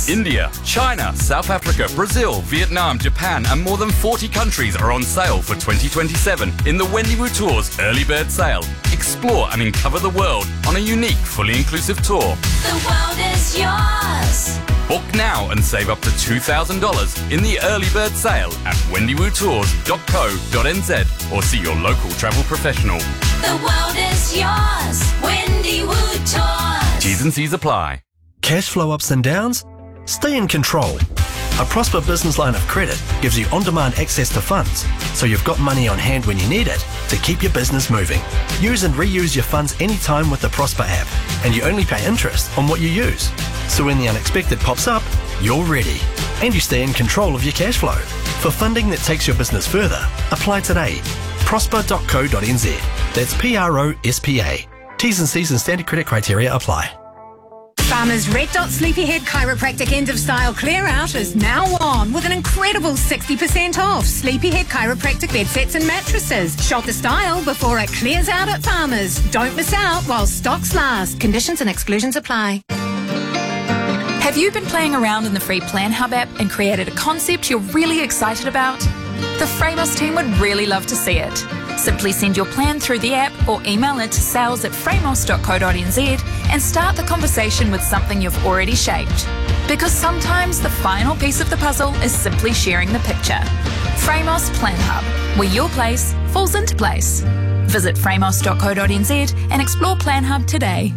India, China, South Africa, Brazil, Vietnam, Japan and more than 40 countries are on sale for 2027 in the Wendywood Tours Early Bird Sale. Explore and uncover the world on a unique, fully inclusive tour. The world is yours. Book now and save up to $2,000 in the Early Bird Sale at wendywoodtours.co.nz or see your local travel professional. The world is yours. Wendywood Tours. T's and C's apply. Cash flow ups and downs? Stay in control. A Prosper Business Line of Credit gives you on-demand access to funds, so you've got money on hand when you need it to keep your business moving. Use and reuse your funds anytime with the Prosper app, and you only pay interest on what you use. So when the unexpected pops up, you're ready. And you stay in control of your cash flow. For funding that takes your business further, apply today. prosper.co.nz. That's PROSPA. T's and C's and standard credit criteria apply. Farmers Red Dot Sleepyhead Chiropractic End of Style Clear Out is now on with an incredible 60% off Sleepyhead Chiropractic bed sets and mattresses. Shop the style before it clears out at Farmers. Don't miss out while stocks last. Conditions and exclusions apply. Have you been playing around in the free Plan Hub app and created a concept you're really excited about? The Framos team would really love to see it. Simply send your plan through the app or email it to sales@framos.co.nz and start the conversation with something you've already shaped. Because sometimes the final piece of the puzzle is simply sharing the picture. Framos Plan Hub, where your place falls into place. Visit framos.co.nz and explore Plan Hub today.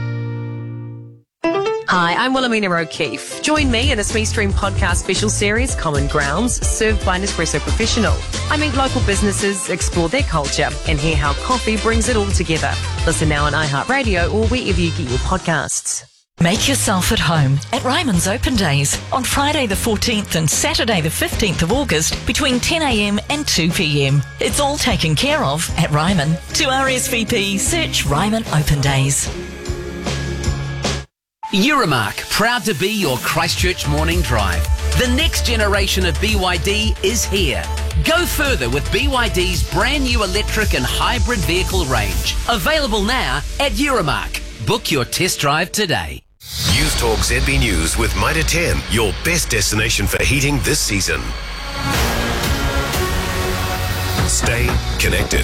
Hi, I'm Wilhelmina O'Keefe. Join me in a SME Stream podcast special series, Common Grounds, served by Nespresso Professional. I meet local businesses, explore their culture, and hear how coffee brings it all together. Listen now on iHeartRadio or wherever you get your podcasts. Make yourself at home at Ryman's Open Days on Friday the 14th and Saturday the 15th of August between 10 a.m. and 2 p.m. It's all taken care of at Ryman. To RSVP, search Ryman Open Days. Euromark, proud to be your Christchurch morning drive. The next generation of BYD is here. Go further with BYD's brand new electric and hybrid vehicle range. Available now at Euromark. Book your test drive today. News Talk ZB News with Mitre 10, your best destination for heating this season. Stay connected.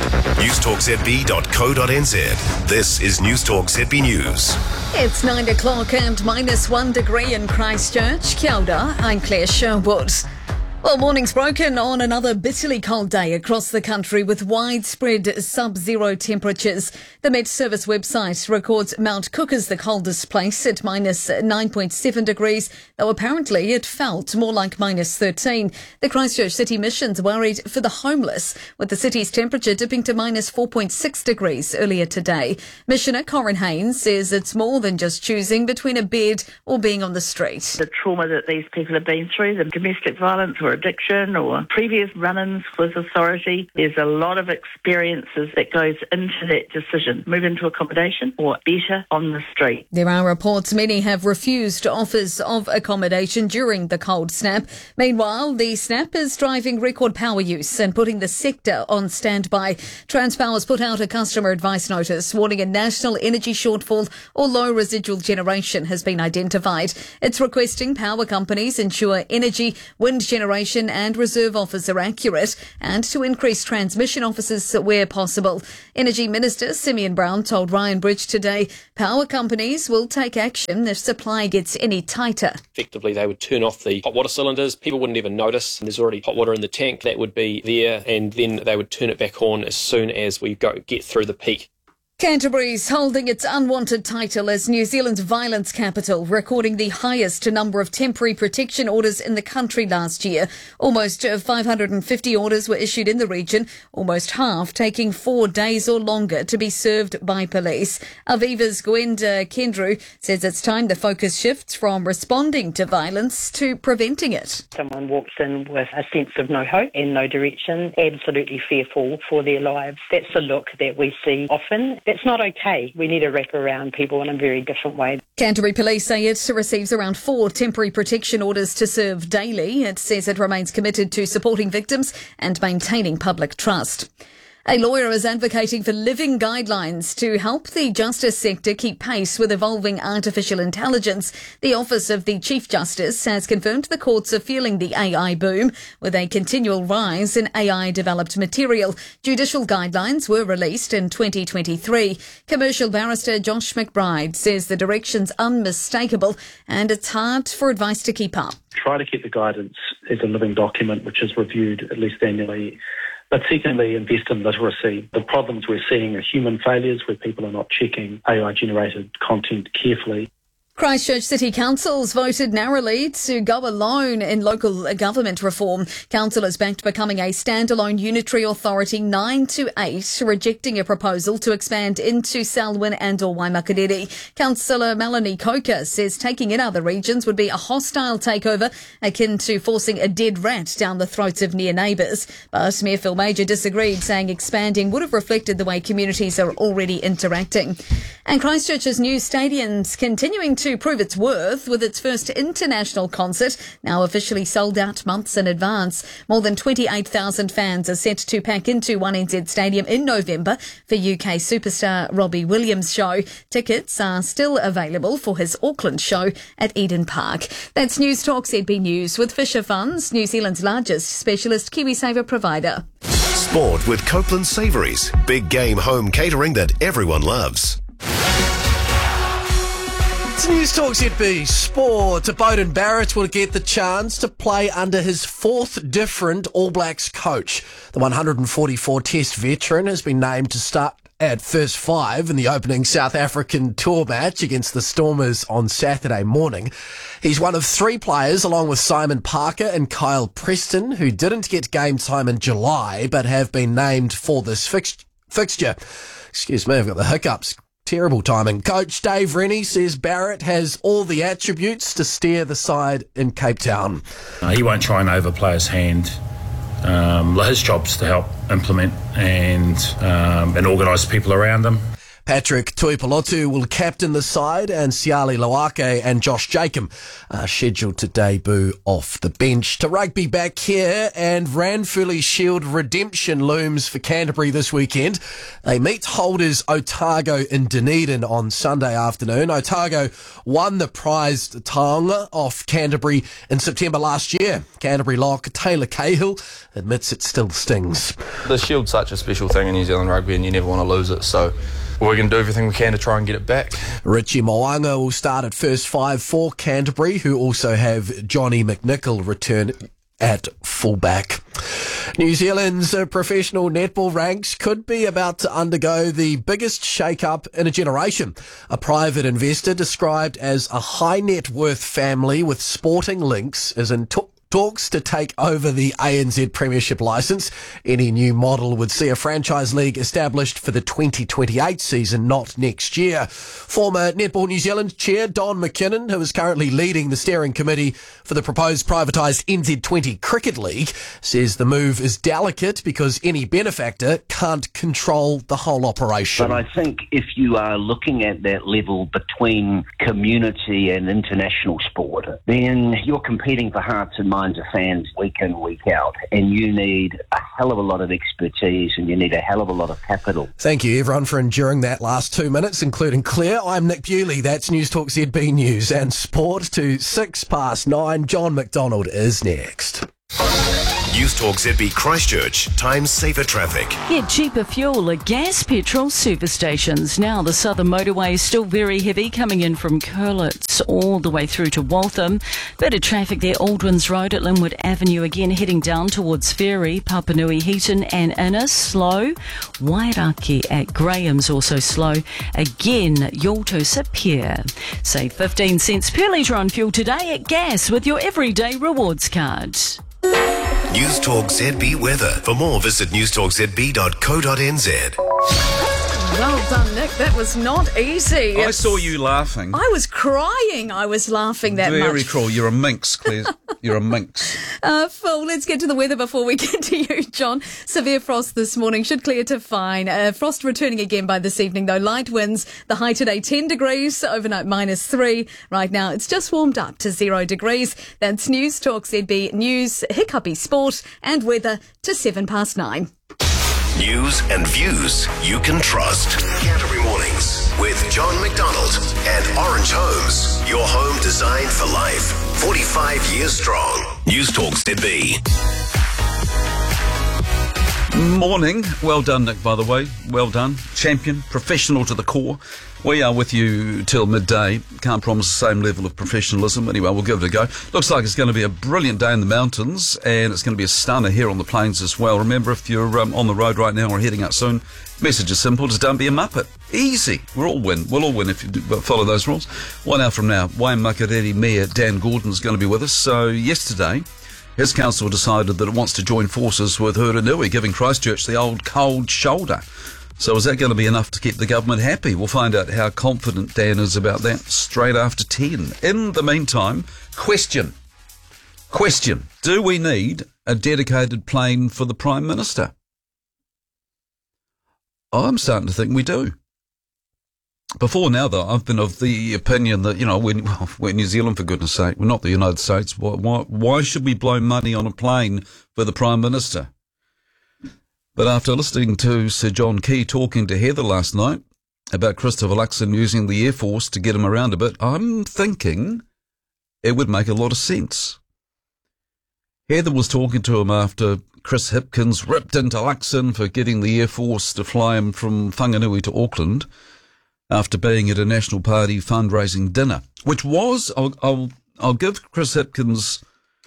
newstalkzb.co.nz. This is News Talk ZB News. It's 9 o'clock and -1 degree in Christchurch. Kia ora, I'm Claire Sherwood. Well, warnings broken on another bitterly cold day across the country with widespread sub-zero temperatures. The Met Service website records Mount Cook as the coldest place at -9.7 degrees, though apparently it felt more like -13. The Christchurch City Mission's worried for the homeless, with the city's temperature dipping to -4.6 degrees earlier today. Missioner Corin Haynes says it's more than just choosing between a bed or being on the street. The trauma that these people have been through, the domestic violence or addiction or previous run-ins with authority. There's a lot of experiences that goes into that decision. Move into accommodation or better on the street. There are reports many have refused offers of accommodation during the cold snap. Meanwhile, the snap is driving record power use and putting the sector on standby. Transpower's put out a customer advice notice warning a national energy shortfall or low residual generation has been identified. It's requesting power companies ensure energy, wind generation and reserve offers are accurate and to increase transmission offers where possible. Energy Minister Simeon Brown told Ryan Bridge today power companies will take action if supply gets any tighter. Effectively, they would turn off the hot water cylinders. People wouldn't even notice there's already hot water in the tank. That would be there, and then they would turn it back on as soon as we get through the peak. Canterbury's holding its unwanted title as New Zealand's violence capital, recording the highest number of temporary protection orders in the country last year. Almost 550 orders were issued in the region, almost half taking 4 days or longer to be served by police. Aviva's Gwenda Kendrew says it's time the focus shifts from responding to violence to preventing it. Someone walks in with a sense of no hope and no direction, absolutely fearful for their lives. That's the look that we see often. That's not okay. We need to wrap around people in a very different way. Canterbury Police say it receives around 4 temporary protection orders to serve daily. It says it remains committed to supporting victims and maintaining public trust. A lawyer is advocating for living guidelines to help the justice sector keep pace with evolving artificial intelligence. The Office of the Chief Justice has confirmed the courts are feeling the AI boom with a continual rise in AI-developed material. Judicial guidelines were released in 2023. Commercial barrister Josh McBride says the direction's unmistakable and it's hard for advice to keep up. Try to keep the guidance as a living document which is reviewed at least annually. But secondly, invest in literacy. The problems we're seeing are human failures where people are not checking AI-generated content carefully. Christchurch City Council's voted narrowly to go alone in local government reform. Councillors backed becoming a standalone unitary authority 9-8, rejecting a proposal to expand into Selwyn and or Waimakariri. Councillor Melanie Coker says taking in other regions would be a hostile takeover, akin to forcing a dead rat down the throats of near neighbours. But Mayor Phil Major disagreed, saying expanding would have reflected the way communities are already interacting. And Christchurch's new stadium's continuing to prove its worth with its first international concert, now officially sold out months in advance. More than 28,000 fans are set to pack into 1NZ Stadium in November for UK superstar Robbie Williams' show. Tickets are still available for his Auckland show at Eden Park. That's News Talk ZB News with Fisher Funds, New Zealand's largest specialist KiwiSaver provider. Sport with Copeland Savouries. Big game home catering that everyone loves. It's News Talk ZB Sport. Beauden Barrett will get the chance to play under his fourth different All Blacks coach. The 144 Test veteran has been named to start at first five in the opening South African tour match against the Stormers on Saturday morning. He's one of three players, along with Simon Parker and Kyle Preston, who didn't get game time in July but have been named for this fixture. Excuse me, I've got the hiccups. Terrible timing. Coach Dave Rennie says Barrett has all the attributes to steer the side in Cape Town. He won't try and overplay his hand. His job's to help implement and organise people around him. Patrick Tuipulotu will captain the side, and Siali Loake and Josh Jacob are scheduled to debut off the bench. To rugby back here, and Ranfurly Shield redemption looms for Canterbury this weekend. They meet holders Otago in Dunedin on Sunday afternoon. Otago won the prized taonga off Canterbury in September last year. Canterbury lock Taylor Cahill admits it still stings. The Shield's such a special thing in New Zealand rugby and you never want to lose it, so we're going to do everything we can to try and get it back. Richie Moanga will start at first five for Canterbury, who also have Johnny McNichol return at fullback. New Zealand's professional netball ranks could be about to undergo the biggest shake-up in a generation. A private investor described as a high net worth family with sporting links is in talks to take over the ANZ Premiership licence. Any new model would see a franchise league established for the 2028 season, not next year. Former Netball New Zealand chair Don McKinnon, who is currently leading the steering committee for the proposed privatised NZ20 Cricket League, says the move is delicate because any benefactor can't control the whole operation. But I think if you are looking at that level between community and international sport, then you're competing for hearts and minds of fans week in, week out, and you need a hell of a lot of expertise and you need a hell of a lot of capital. Thank you everyone for enduring that last 2 minutes, including Claire. I'm Nick Bewley. That's News Talk ZB News and Sport to 9:06. John McDonald is next. News Talk ZB Christchurch. Time saver traffic. Get cheaper fuel at gas petrol super stations. Now the southern motorway is still very heavy coming in from Curlitz all the way through to Waltham. Bit of traffic there, Aldwins Road at Linwood Avenue again heading down towards Ferry, Papanui Heaton and Innes slow. Wairaki at Graham's also slow. Again, Yaltosa Pier. Save 15 cents per litre on fuel today at gas with your everyday rewards card. News Talk ZB weather. For more, visit newstalkzb.co.nz. Well done, Nick. That was not easy. I saw you laughing. I was crying. I was laughing that much. Very cruel. You're a minx, Claire. You're a minx. Phil, let's get to the weather before we get to you, John. Severe frost this morning. Should clear to fine. Frost returning again by this evening, though. Light winds. The high today, 10 degrees. Overnight, -3. Right now, it's just warmed up to 0 degrees. That's News Talk ZB News, Hiccupy Sport and weather to 9:07. News and views you can trust. Canterbury Mornings with John McDonald and Orange Homes. Your home designed for life. 45 years strong. News Talk ZB. Morning. Well done, Nick, by the way. Well done. Champion, professional to the core. We are with you till midday. Can't promise the same level of professionalism. Anyway, we'll give it a go. Looks like it's going to be a brilliant day in the mountains, and it's going to be a stunner here on the plains as well. Remember, if you're on the road right now or heading out soon, message is simple. Just don't be a muppet. Easy. We'll all win if you follow those rules. 1 hour from now, Waimakariri Mayor Dan Gordon's going to be with us. So yesterday, his council decided that it wants to join forces with Hurunui, giving Christchurch the old cold shoulder. So is that going to be enough to keep the government happy? We'll find out how confident Dan is about that straight after 10. In the meantime, question. Do we need a dedicated plane for the Prime Minister? I'm starting to think we do. Before now, though, I've been of the opinion that, we're New Zealand, for goodness sake. We're not the United States. Why should we blow money on a plane for the Prime Minister? But after listening to Sir John Key talking to Heather last night about Christopher Luxon using the Air Force to get him around a bit, I'm thinking it would make a lot of sense. Heather was talking to him after Chris Hipkins ripped into Luxon for getting the Air Force to fly him from Whanganui to Auckland after being at a National Party fundraising dinner, which was, I'll give Chris Hipkins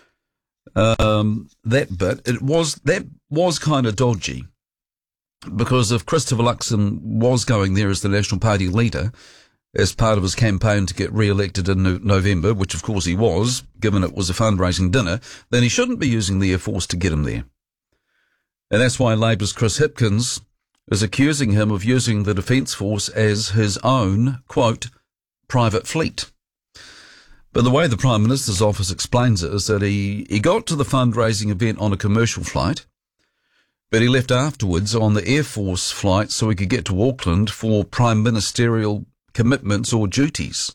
that bit. That was kind of dodgy, because if Christopher Luxon was going there as the National Party leader as part of his campaign to get re-elected in November, which of course he was, given it was a fundraising dinner, then he shouldn't be using the Air Force to get him there. And that's why Labour's Chris Hipkins is accusing him of using the Defence Force as his own, quote, private fleet. But the way the Prime Minister's office explains it is that he got to the fundraising event on a commercial flight, but he left afterwards on the Air Force flight so he could get to Auckland for prime ministerial commitments or duties.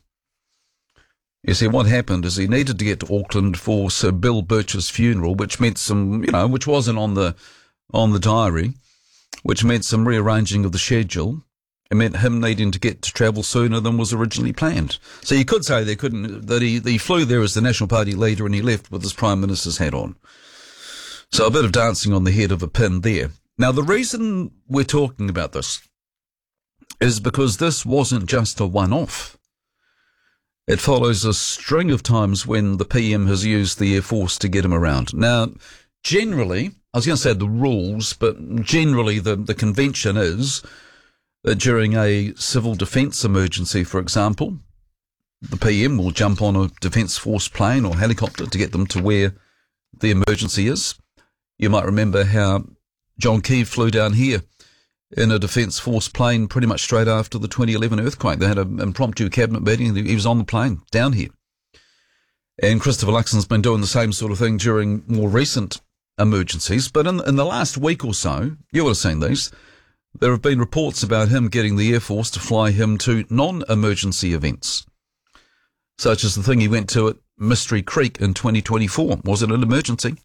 You see, what happened is he needed to get to Auckland for Sir Bill Birch's funeral, which meant which wasn't on the diary, which meant some rearranging of the schedule. It meant him needing to get to travel sooner than was originally planned. So you could say that he flew there as the National Party leader and he left with his Prime Minister's hat on. So a bit of dancing on the head of a pin there. Now, the reason we're talking about this is because this wasn't just a one-off. It follows a string of times when the PM has used the Air Force to get him around. Now, generally, I was going to say the rules, but generally the convention is that during a civil defence emergency, for example, the PM will jump on a Defence Force plane or helicopter to get them to where the emergency is. You might remember how John Key flew down here in a Defence Force plane pretty much straight after the 2011 earthquake. They had an impromptu cabinet meeting and he was on the plane down here. And Christopher Luxon's been doing the same sort of thing during more recent emergencies. But in the last week or so, you would have seen these, there have been reports about him getting the Air Force to fly him to non-emergency events, such as the thing he went to at Mystery Creek in 2024. Was it an emergency?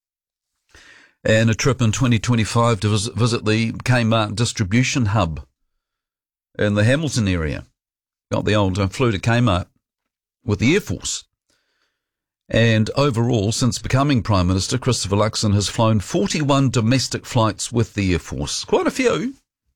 And a trip in 2025 to visit the Kmart distribution hub in the Hamilton area. Got the old flew to Kmart with the Air Force. And overall, since becoming Prime Minister, Christopher Luxon has flown 41 domestic flights with the Air Force. Quite a few,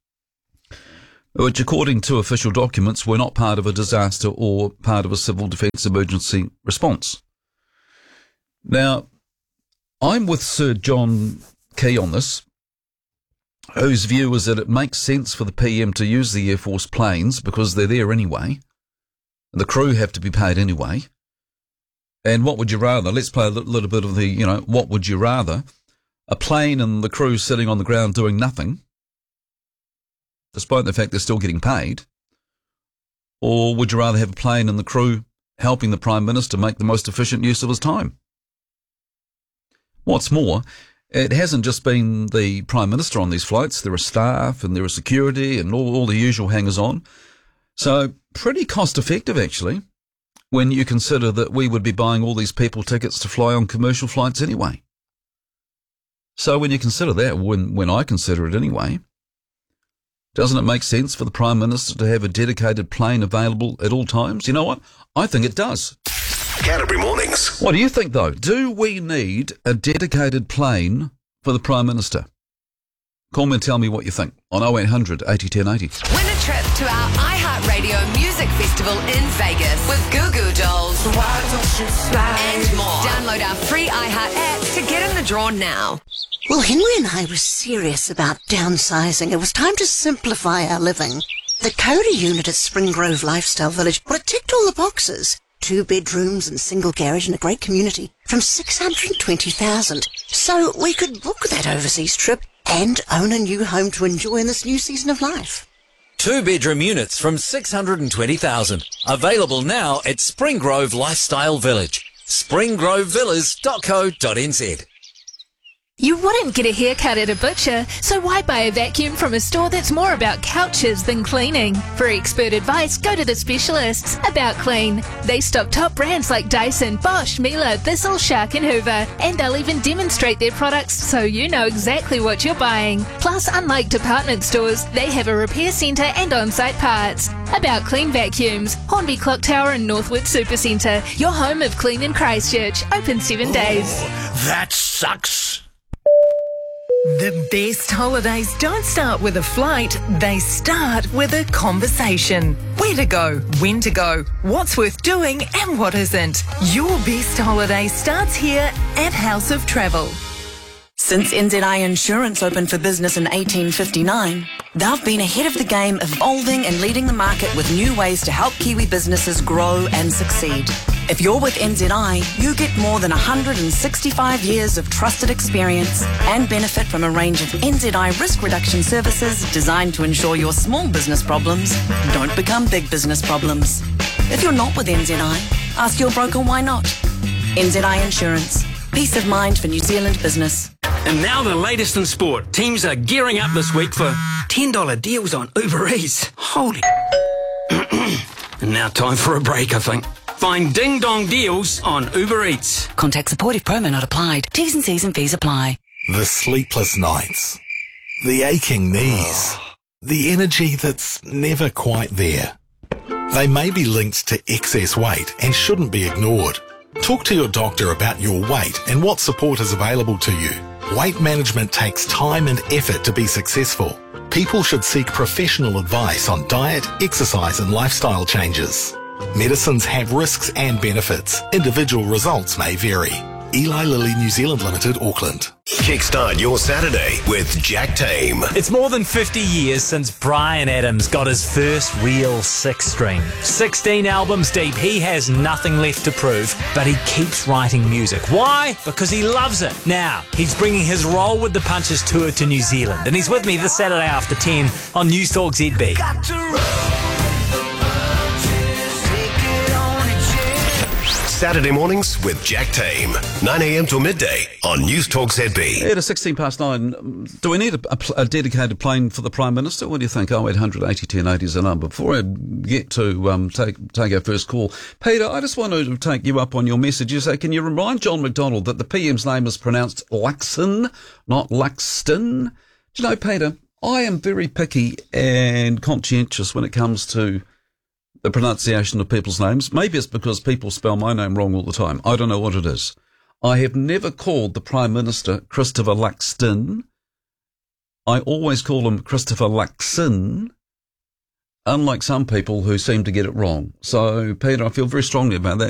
which according to official documents were not part of a disaster or part of a civil defence emergency response. Now, I'm with Sir John Key on this, whose view is that it makes sense for the PM to use the Air Force planes because they're there anyway. The crew have to be paid anyway. And what would you rather? Let's play a little bit of the, what would you rather? A plane and the crew sitting on the ground doing nothing, despite the fact they're still getting paid? Or would you rather have a plane and the crew helping the Prime Minister make the most efficient use of his time? What's more, it hasn't just been the Prime Minister on these flights. There are staff and there are security and all the usual hangers-on. So pretty cost-effective, actually, when you consider that we would be buying all these people tickets to fly on commercial flights anyway. So when you consider that, when I consider it anyway, doesn't it make sense for the Prime Minister to have a dedicated plane available at all times? You know what? I think it does. Canterbury Mornings. What do you think, though? Do we need a dedicated plane for the Prime Minister? Call me and tell me what you think on 0800 80 10 80. Win a trip to our iHeartRadio Music Festival in Vegas with Goo Goo Dolls and more. Download our free iHeart app to get in the draw now. Well, Henry and I were serious about downsizing. It was time to simplify our living. The Coda unit at Spring Grove Lifestyle Village, well, it ticked all the boxes. 2 bedrooms and single garage in a great community from $620,000. So we could book that overseas trip and own a new home to enjoy in this new season of life. 2-bedroom units from $620,000. Available now at Spring Grove Lifestyle Village. springgrovevillas.co.nz. You wouldn't get a haircut at a butcher, so why buy a vacuum from a store that's more about couches than cleaning? For expert advice, go to the specialists. About Clean. They stock top brands like Dyson, Bosch, Miele, Thistle, Shark and Hoover, and they'll even demonstrate their products so you know exactly what you're buying. Plus, unlike department stores, they have a repair centre and on-site parts. About Clean Vacuums, Hornby Clock Tower and Northwood Supercentre, your home of clean in Christchurch, open 7 days. That sucks. The best holidays don't start with a flight, they start with a conversation. Where to go, when to go, what's worth doing and what isn't. Your best holiday starts here at House of Travel. Since NZI Insurance opened for business in 1859, they've been ahead of the game, evolving and leading the market with new ways to help Kiwi businesses grow and succeed. If you're with NZI, you get more than 165 years of trusted experience and benefit from a range of NZI risk reduction services designed to ensure your small business problems don't become big business problems. If you're not with NZI, ask your broker why not. NZI Insurance. Peace of mind for New Zealand business. And now the latest in sport. Teams are gearing up this week for $10 deals on Uber Eats. Holy. And now time for a break, I think. Find Ding Dong deals on Uber Eats. Contact support if promo not applied. T's and C's and fees apply. The sleepless nights. The aching knees. The energy that's never quite there. They may be linked to excess weight and shouldn't be ignored. Talk to your doctor about your weight and what support is available to you. Weight management takes time and effort to be successful. People should seek professional advice on diet, exercise and lifestyle changes. Medicines have risks and benefits. Individual results may vary. Eli Lilly New Zealand Limited, Auckland. Kickstart your Saturday with Jack Tame. It's more than 50 years since Bryan Adams got his first real 6-string. 16 albums deep, he has nothing left to prove, but he keeps writing music. Why? Because he loves it. Now, he's bringing his Roll with the Punches tour to New Zealand, and he's with me this Saturday after 10 on News Talk ZB. Saturday mornings with Jack Tame. 9 a.m. till midday on News Talk ZB. At 16 past 9, do we need a dedicated plane for the Prime Minister? What do you think? 0800 80 10 80 is the number. Before I get to take our first call, Peter, I just wanted to take you up on your message. You say, can you remind John McDonald that the PM's name is pronounced Luxon, not Luxton? Do you know, Peter, I am very picky and conscientious when it comes to the pronunciation of people's names. Maybe it's because people spell my name wrong all the time. I don't know what it is. I have never called the Prime Minister Christopher Luxton. I always call him Christopher Luxon, unlike some people who seem to get it wrong. So, Peter, I feel very strongly about that.